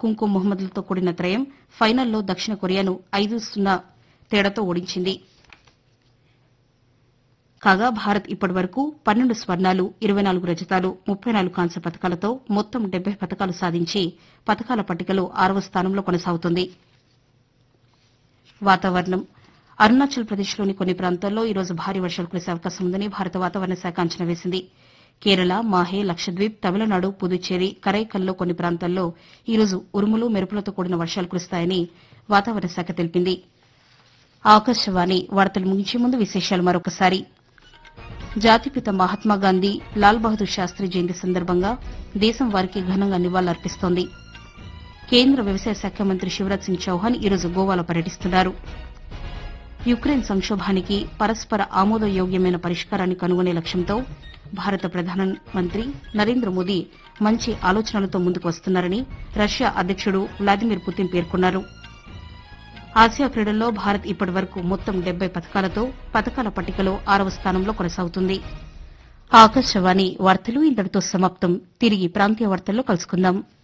కుంకుమ్ మొహమ్మద్లతో కూడిన త్రయం ఫైనల్లో దక్షిణ కొరియాను 5-0 తేడాతో ఓడించింది. కాగా భారత్ ఇప్పటివరకు 12 స్వర్ణాలు, 24 రజతాలు, 34 కాంస్య పతకాలతో మొత్తం 70 పతకాలు సాధించి పతకాల పట్టికలో 6వ స్థానంలో కొనసాగుతోంది. వాతావరణం అరుణాచల్ ప్రదేశ్లోని కొన్ని ప్రాంతాల్లో ఈ రోజు భారీ వర్షాలు కురిసే అవకాశం ఉందని భారత వాతావరణ శాఖ అంచనా వేసింది. కేరళ, మాహే, లక్షద్వీప్, తమిళనాడు, పుదుచ్చేరి, కరైకల్లో కొన్ని ప్రాంతాల్లో ఈ రోజు ఉరుములు, మెరుపులతో కూడిన వర్షాలు కురుస్తాయని వాతావరణ శాఖ తెలిపింది. ఆకాశవాణి వార్తలు ముగించే ముందు విశేషాలు మరొకసారి. జాతిపిత మహాత్మాగాంధీ, లాల్ బహదూర్ శాస్త్రి జయంతి సందర్భంగా దేశం వారికి ఘనంగా నివాళులర్పిస్తోంది. కేంద్ర వ్యవసాయ శాఖ మంత్రి శివరాజ్ సింగ్ చౌహాన్ ఈరోజు గోవాలో పర్యటిస్తున్నారు. యుక్రెయిన్ సంక్షోభానికి పరస్పర ఆమోదయోగ్యమైన పరిష్కారాన్ని కనుగొనే లక్ష్యంతో భారత ప్రధానమంత్రి నరేంద్ర మోదీ మంచి ఆలోచనలతో ముందుకు వస్తున్నారని రష్యా అధ్యకుడు వ్లాదిమిర్ పుతిన్ పేర్కొన్నారు. ఆసియా క్రీడల్లో భారత్ ఇప్పటివరకు మొత్తం 70 పతకాలతో పతకాల పట్టికలో 6వ స్థానంలో కొనసాగుతుంది. ఆకాశవాణి వార్తలు ఇంతటితో సమాప్తం. తిరిగి ప్రాంతీయ వార్తల్లో కలుసుకుందాం.